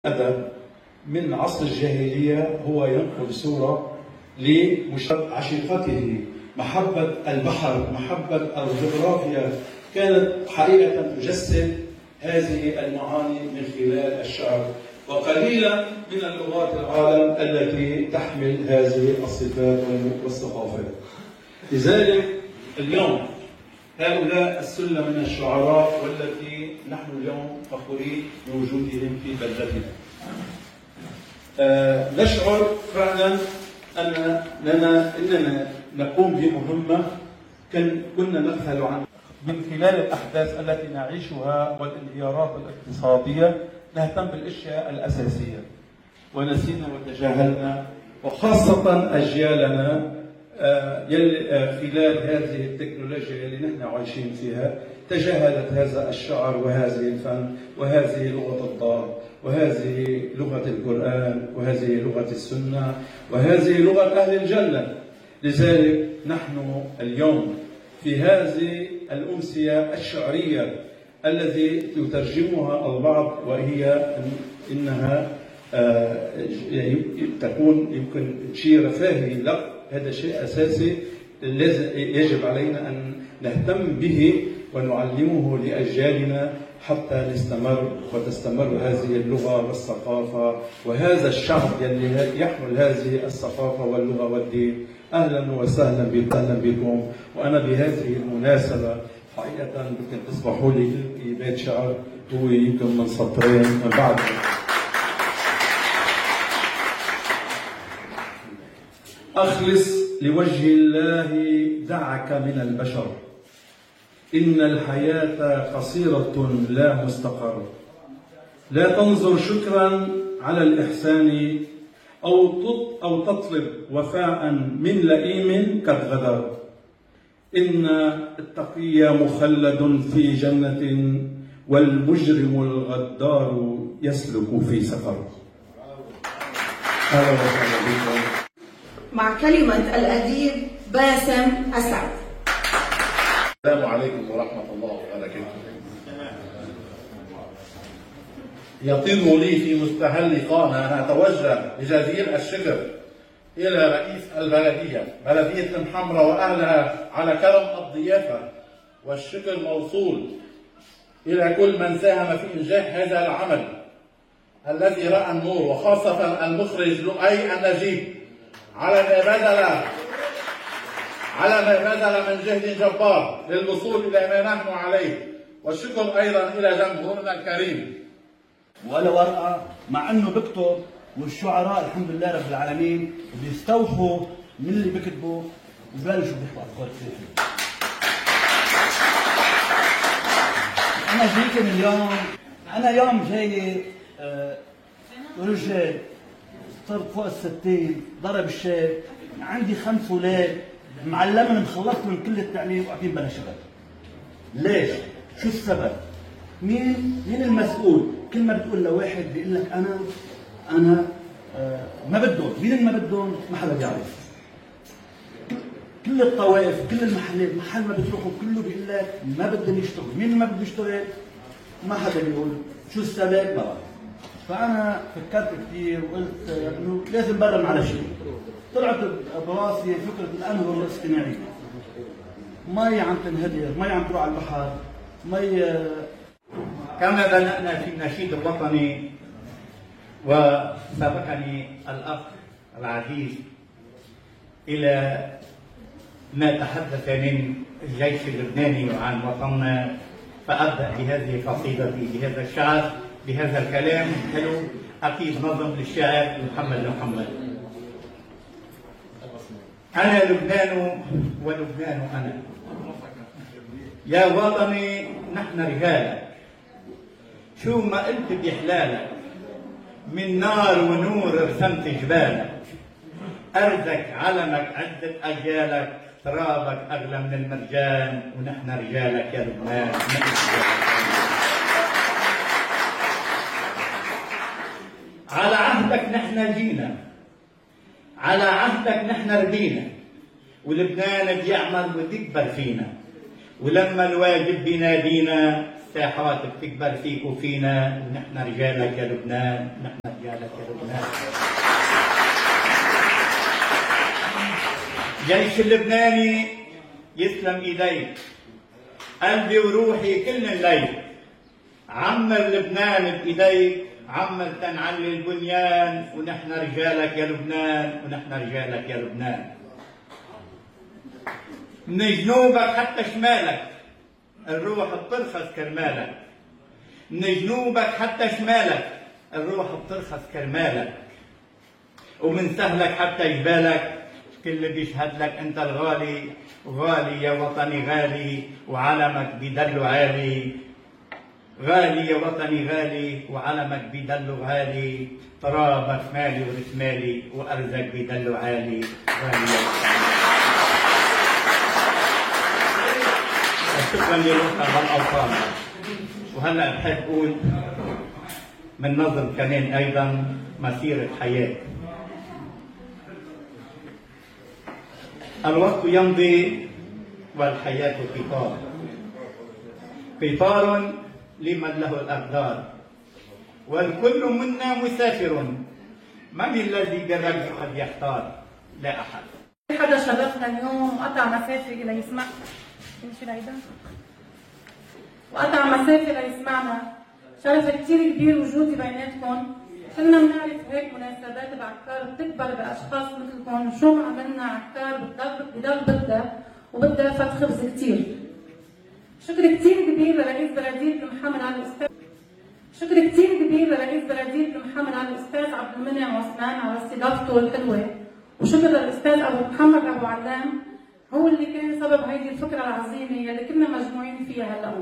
الأدب من عصر الجاهلية هو ينقل صورة لعشيقته، محبة البحر، محبة الجغرافيا، كانت حقيقة تجسد هذه المعاني من خلال الشعر، وقليلا من اللغات العالم التي تحمل هذه الصفات والثقافات. لذلك اليوم هؤلاء السلة من الشعراء والتي نحن اليوم فخورين بوجودهم في بلدتنا. نشعر فعلا أننا نقوم بمهمة كنا نبحث عنها من خلال الأحداث التي نعيشها والانهيارات الاقتصادية. نهتم بالأشياء الأساسية ونسينا وتجاهلنا، وخاصة أجيالنا خلال هذه التكنولوجيا اللي نحن عايشين فيها تجاهلت هذا الشعر وهذه الفن وهذه لغة الضاد وهذه لغة القرآن وهذه لغة السنة وهذه لغة أهل الجنة. لذلك نحن اليوم في هذه الأمسية الشعرية التي يترجمها البعض وهي إنها تكون يمكن شيء رفاهي، لا، هذا شيء أساسي يجب علينا أن نهتم به ونعلمه لأجيالنا حتى نستمر وتستمر هذه اللغة والثقافة وهذا الشعب الذي يحمل هذه الثقافة واللغة والدين. أهلا وسهلا بكم. وأنا بهذه المناسبة حقيقة يمكن تسمحوا لي بيت شعر هو يمكن من سطرين من بعد. أخلص لوجه الله دعك من البشر، إن الحياة قصيرة لا مستقر، لا تنظر شكرا على الإحسان أو تطلب وفاء من لئيم قد غدر، إن التقي مخلد في جنة والمجرم الغدار يسلك في سفر. أهلا وسهلا بكم. مع كلمة الأديب باسم أسعد. السلام عليكم ورحمة الله وبركاته. يطيب لي في مستهل لقاءنا أن أتوجه بجزيل الشكر إلى رئيس البلدية، بلدية الحمراء وأهلها، على كرم الضيافة، والشكر موصول إلى كل من ساهم في إنجاح هذا العمل الذي رأى النور، وخاصة المخرج لؤي النجيب على ما بذل من جهد جبار للوصول إلى ما نحن عليه، والشكر أيضا إلى جمهورنا الكريم. ولا ورقة مع أنه بكتب، والشعراء الحمد لله رب العالمين بيستوحوا من اللي بكتبوا وببلشوا بيحكوا أفكار كثيرة. أنا جيت اليوم، أنا يوم جاي رجال صرت فوق الستين، ضرب الشاب، عندي 5 أولاد معلمهم، خلصت من كل التعليم وقاعدين بلا شغل. ليش؟ شو السبب؟ مين المسؤول؟ كل ما بتقول لواحد بيقول لك أنا ما بدهم، مين اللي ما بدهم؟ ما حدا بيعرف. كل الطوائف، كل المحلات، محل ما بتروحوا كله بيقول لك ما بدهم يشتغلوا، مين ما بده يشتغل؟ ما حدا بيقول. شو السبب؟ ما بعرف. فأنا فكرت كثير وقلت إنه لازم برم على شيء. طلعت براسي فكرة الأنهر الاصطناعية. مي عم تنهدر، مي عم تروح على البحر، مي. كما بدأنا في النشيد الوطني، وسبقني الأخ العزيز إلى ما تحدث من الجيش اللبناني وعن وطننا، فأبدأ بهذه قصيدتي بهذا الشعر بهذا الكلام حلو، أكيد نظم للشاعر محمد. أنا لبنان ولبنان أنا، يا وطني نحن رجالك، شو ما قلت بيحلالك، من نار ونور رسمت جبالك، أرزك علمك عدة أجيالك، ترابك أغلى من المرجان، ونحن رجالك يا لبنان. على عهدك نحن جينا، على عهدك نحن ربينا، ولبنان بيعمل وتكبر فينا، ولما الواجب بينادينا الساحات بتكبر فيك وفينا، ونحن رجالك يا لبنان، نحن رجالك يا لبنان. الجيش اللبناني يسلم ايديك، قلبي وروحي كل الليل، عمر لبنان بايديك، عمر تنعلي البنيان، ونحن رجالك يا لبنان، ونحن رجالك يا لبنان. من جنوبك حتى شمالك الروح بترخص كرمالك، من جنوبك حتى شمالك الروح بترخص كرمالك، ومن سهلك حتى جبالك كل بيشهد لك انت الغالي، غالي يا وطني غالي، وعلمك بيدلو عالي، غالي يا وطني غالي، وعلمك بيدلو عالي، ترابك مالي ورسمالي، وارزك بيدلو عالي، غالي يا وطني. شكرا لروحنا هالاوطان. وهلا بحب اقول من نظم كمان ايضا مسيره حياه. الوقت يمضي والحياه قطار، قطار لمن له الاقدار، والكل منا مسافر، من الذي بالرجل قد يختار؟ لا احد. حدا شرفنا اليوم وقطع مسافه ليسمع وقطع مسافه ليسمعنا، شرف كثير كبير وجودي بيناتكم. كلنا بنعرف هيك مناسبات بعكار بتكبر باشخاص مثلكم، شو ما عملنا عكار بضل بدها وبدها فت خبز كثير. شكر كثير كبير لرئيس بلديه المحامل على الاستاذ، شكر كثير كبير لرئيس بلديه المحامل على الاستاذ عبد المنعم عثمان على استضافته الحلوه، وشكر للاستاذ ابو محمد ابو علام، هو اللي كان سبب هيدي الفكره العظيمه يلي كنا مجموعين فيها هلا.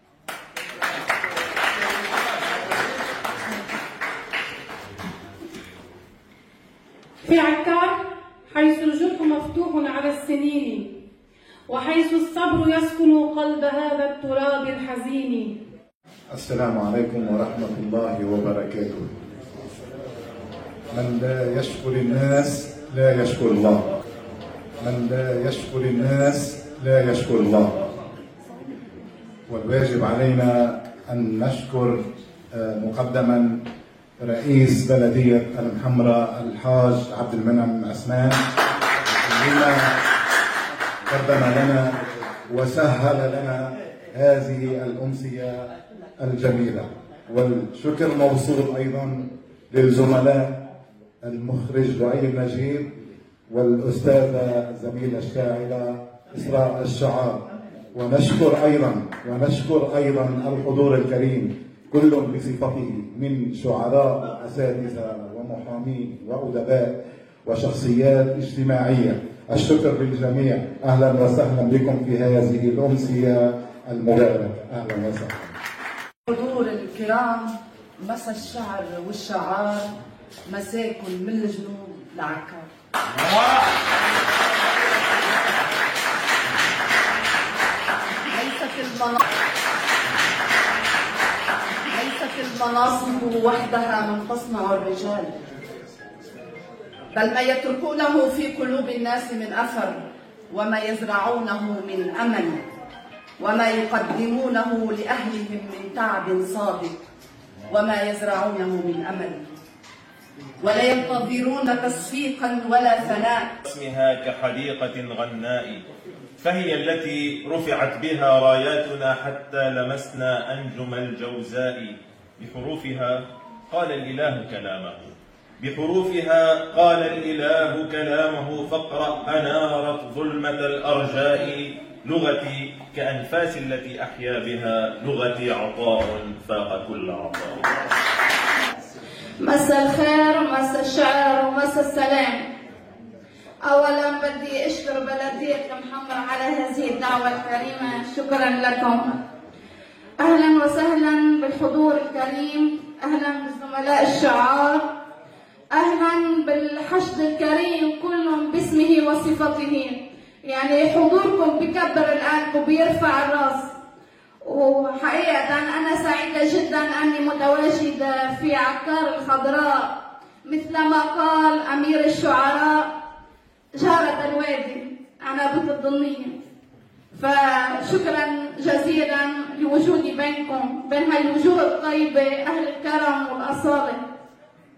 في عكار حيث الجرح مفتوح على السنين، وحيث الصبر يسكن قلب هذا التراب الحزين. السلام عليكم ورحمة الله وبركاته. من لا يشكر الناس لا يشكر الله، من لا يشكر الناس لا يشكر الله. والواجب علينا أن نشكر مقدما رئيس بلدية المحمرة الحاج عبد المنعم عثمان بما قدم لنا وسهل لنا هذه الأمسية الجميلة. والشكر موصول أيضا للزملاء المخرج دعي النجيب والأستاذة الزميلة الشاعرة إسراء الشعار. ونشكر أيضا الحضور الكريم كل بصفته من شعراء وأساتذة ومحامين وأدباء وشخصيات اجتماعية. الشكر للجميع. أهلا وسهلا بكم في هذه الأمسية المباركة. أهلا وسهلا. الحضور الكرام، مسا الشعر والشعار، مساكن من الجنوب لعكار. ليست المناصب وحدها من تصنع الرجال، بل ما يتركونه في قلوب الناس من أثر، وما يزرعونه من أمل، وما يقدمونه لأهلهم من تعب صادق، وما يزرعونه من أمل، ولا ينتظرون تصفيقا ولا ثناء. اسمها كحديقة غناء، فهي التي رفعت بها راياتنا حتى لمسنا أنجم الجوزاء. بحروفها قال الإله كلامه، بحروفها قال الإله كلامه، فاقرأ أنارت ظلمة الأرجاء. لغتي كأنفاس التي أحيا بها، لغتي عطاء فاق كل عطاء. مساء الخير ومساء الشعر ومساء السلام. أولا بدي أشكر بلدية المحمرة على هذه الدعوة الكريمة، شكرا لكم. أهلا وسهلا بالحضور الكريم، أهلا بالزملاء الشعار، أهلا بالحشد الكريم كلهم باسمه وصفته. يعني حضوركم بكبر القلب وبيرفع الراس، وحقيقة أنا سعيدة جدا أني متواجدة في عكار الخضراء، مثل ما قال أمير الشعراء جارة الوادي، أنا بنت الضنية. فشكرا جزيلا لوجودي بينكم، بين هاي الوجوه الطيبة أهل الكرم والأصالة.